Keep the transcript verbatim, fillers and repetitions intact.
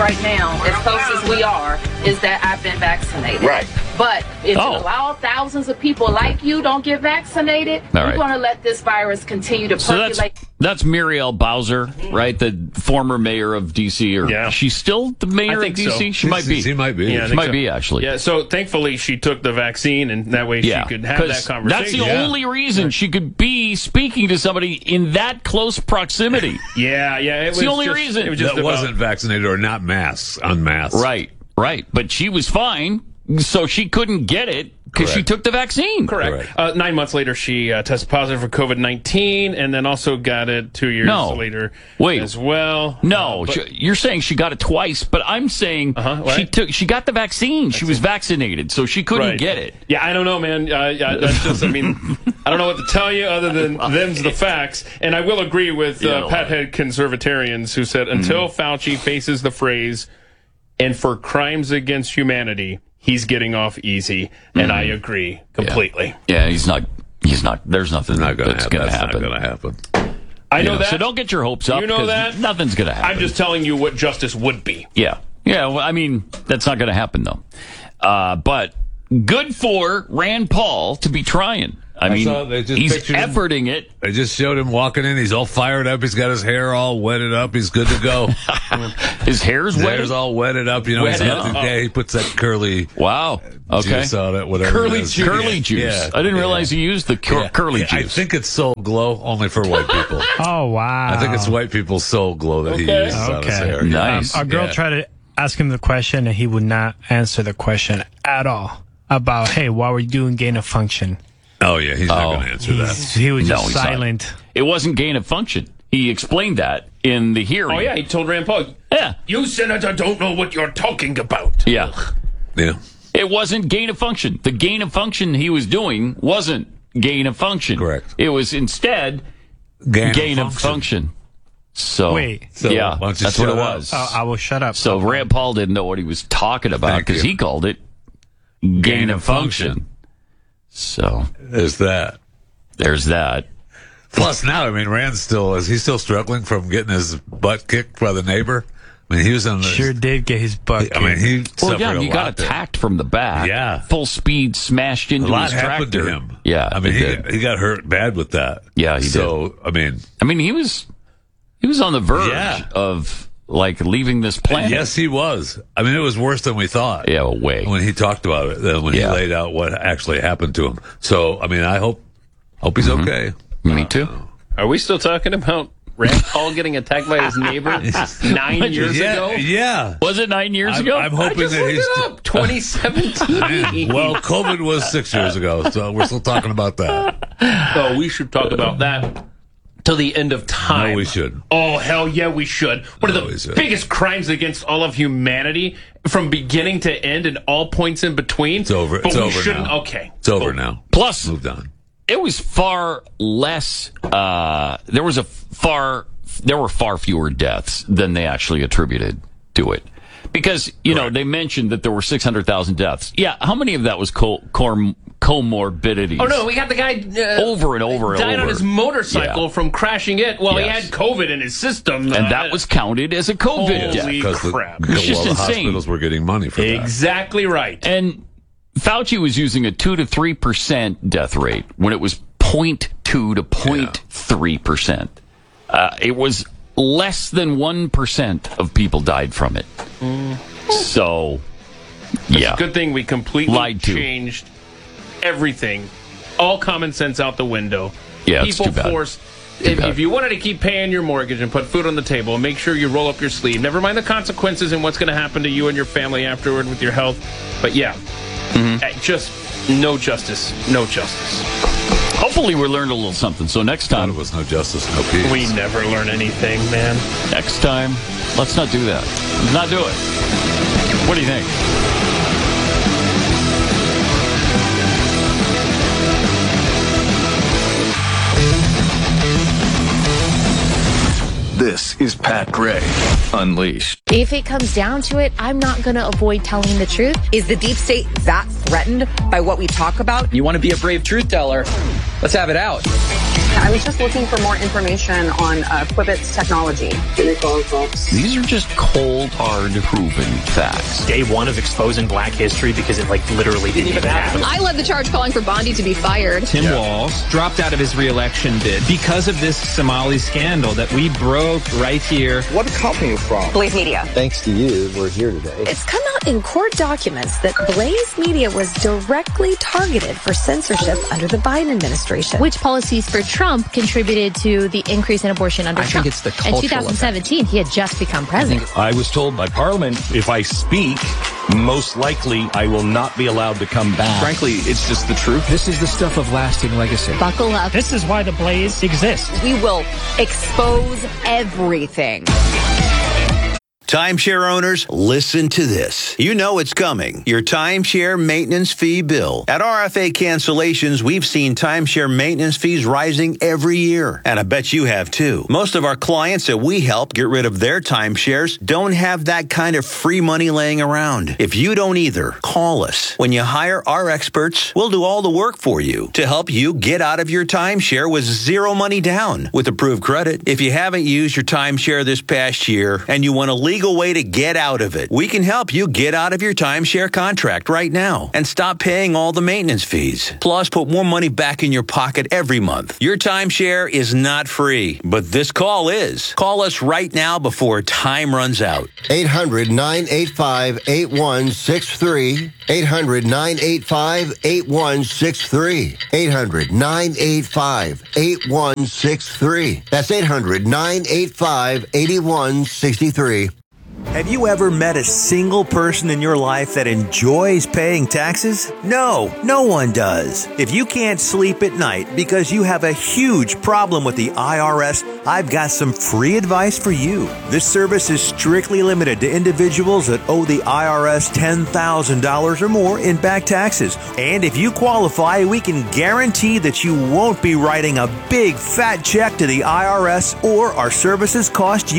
right now, as close as we are, is that I've been vaccinated. Right. But if Oh. you allow thousands of people like you don't get vaccinated, All you're right. going to let this virus continue to So that's percolate. that's Muriel Bowser, right? The former mayor of D C. Or Yeah. she's still the mayor I think of D C. so. She might be. She might be. Yeah, I She think might so. be actually. Yeah, so thankfully she took the vaccine, and that way Yeah, she could have 'cause that conversation. that's the Yeah. only reason she could be speaking to somebody in that close proximity. Yeah, yeah. It It's was the only just, reason. It was just That about, wasn't vaccinated or not masked, unmasked. Right, right. But she was fine, so she couldn't get it because she Correct. took the vaccine. correct. Correct. Uh, nine months later, she uh, tested positive for COVID nineteen, and then also got it two years No. later Wait. as well. No, Uh, but- she- you're saying she got it twice, but I'm saying Uh-huh, right. she took she got the vaccine. She was vaccinated, so she couldn't Right. get it. Yeah, I don't know, man. Uh, yeah, that's just, I mean, I don't know what to tell you other than them's the facts. And I will agree with Yeah, uh, pathead conservatarians who said until Fauci faces the phrase, and for crimes against humanity, he's getting off easy. And I agree completely. Yeah, he's not. He's not. There's nothing Not going to that's happen. going to That's happen. not going to happen. I You know know, that. So don't get your hopes up. You know 'cause that. nothing's going to happen. I'm just telling you what justice would be. Yeah. Yeah. Well, I mean, that's not going to happen, though. Uh, but good for Rand Paul to be trying. I, I mean, saw they just he's pictured him. efforting it. They just showed him walking in. He's all fired up. He's got his hair all wetted up. He's good to go. His hair's His wet. hair's all wetted up. You know, he's Wetted got the, up. yeah, he puts that curly Wow. Okay. juice on it, whatever. Curly it is. juice. Curly juice. Yeah. I didn't Yeah. realize he used the cur- Yeah. curly Yeah, juice. I think it's Soul Glow only for white people. Oh, wow. I think it's white people's Soul Glow that he Okay. uses on his Okay. hair. Nice. Um, our girl Yeah. tried to ask him the question, and he would not answer the question at all about, hey, why were you doing gain of function? Oh, yeah, he's not Oh. going to answer that. He's- he was No, just he's not. silent. It wasn't gain of function. He explained that in the hearing. Oh, yeah, he told Rand Paul, Yeah. you, Senator, don't know what you're talking about. Yeah. Yeah. It wasn't gain of function. The gain of function he was doing wasn't gain of function. Correct. It was instead Gain, gain of function. So, Wait. So, yeah, why don't you that's what shut it up? was. Oh, I will shut up. So Rand Paul didn't know what he was talking about Thank because you. he called it gain, of function. So There's that. there's that. Plus, now, I mean, Rand's still, is he still struggling from getting his butt kicked by the neighbor? I mean, he was on the. Sure did get his butt I mean, he Well, suffered yeah, a he lot got there. attacked from the back. Yeah. Full speed smashed into A lot his happened tractor. to him. Yeah, I mean, it he, did. he got hurt bad with that. Yeah, he so, I mean, I mean, he was he was on the verge Yeah. of like leaving this planet. yes, he was. I mean, it was worse than we thought. Yeah, way. When he talked about it, than when Yeah. he laid out what actually happened to him. So, I mean, I hope, hope he's okay. Me too. Are we still talking about Rand Paul getting attacked by his neighbor nine years yeah, ago? yeah. Was it nine years I'm, ago? I'm I hoping just that looked he's. it up. twenty seventeen. Well, COVID was six years ago, so we're still talking about that. Oh, we should talk about that till the end of time. No, we should. Oh, hell yeah, we should. One No, of we the should. biggest crimes against all of humanity from beginning to end and all points in between. It's over. But It's we over shouldn't. now. Okay. It's over Cool. now. Plus, Moved on. it was far less. Uh, there was a far. There were far fewer deaths than they actually attributed to it, because you know Right. they mentioned that there were six hundred thousand deaths. Yeah, how many of that was co- com- comorbidities? Oh, no, we got the guy uh, Over and over and died over. on his motorcycle Yeah. from crashing it while Yes. he had COVID in his system. and Uh, that was counted as a COVID Holy death. Because crap. the, It's just well, the insane. hospitals were getting money for that. exactly right. And Fauci was using a two to three percent death rate when it was point two to point three percent. Uh, it was less than one percent of people died from it. So, yeah, Good thing we completely Lied to. changed everything. All common sense out the window. Yeah, it's People too bad. forced. If, bad. if you wanted to keep paying your mortgage and put food on the table, make sure you roll up your sleeve. Never mind the consequences and what's going to happen to you and your family afterward with your health. But yeah, Mm-hmm. uh, just no justice. No justice. hopefully we learned a little something. So next Thought time, it was no justice, no peace. We never learn anything, man. next time, let's not do that. Let's not do it. What do you think? This is Pat Gray Unleashed. If it comes down to it, I'm not going to avoid telling the truth. Is the deep state that threatened by what we talk about? You want to be a brave truth teller? Let's have it out. I was just looking for more information on uh, Quibbit's technology. These are just cold, hard, proven facts. Day one of exposing black history because it, like, literally didn't even happen. I led the charge calling for Bondi to be fired. Tim yeah. Walz dropped out of his re-election bid because of this Somali scandal that we broke right here. What company from? Blaze Media. Thanks to you, we're here today. It's come out in court documents that Blaze Media was directly targeted for censorship under the Biden administration. Which policies for Trump contributed to the increase in abortion under I Trump? think it's the cultural In two thousand seventeen, effect. He had just become president. I was told by Parliament, if I speak, most likely I will not be allowed to come back. Frankly, it's just the truth. This is the stuff of lasting legacy. Buckle up. This is why the Blaze exists. We will expose everything. Timeshare owners, listen to this. You know it's coming. Your timeshare maintenance fee bill. At R F A Cancellations, we've seen timeshare maintenance fees rising every year. And I bet you have too. Most of our clients that we help get rid of their timeshares don't have that kind of free money laying around. If you don't either, call us. When you hire our experts, we'll do all the work for you to help you get out of your timeshare with zero money down with approved credit. If you haven't used your timeshare this past year and you want a legal way to get out of it, we can help you get out of your timeshare contract right now and stop paying all the maintenance fees. Plus, put more money back in your pocket every month. Your timeshare is not free, but this call is. Call us right now before time runs out. eight hundred, nine eight five, eight one six three. eight hundred, nine eight five, eight one six three. eight hundred, nine eight five, eight one six three. That's eight hundred, nine eight five, eight one six three. Have you ever met a single person in your life that enjoys paying taxes? No, no one does. If you can't sleep at night because you have a huge problem with the I R S, I've got some free advice for you. This service is strictly limited to individuals that owe the I R S ten thousand dollars or more in back taxes. And if you qualify, we can guarantee that you won't be writing a big fat check to the I R S, or our services cost you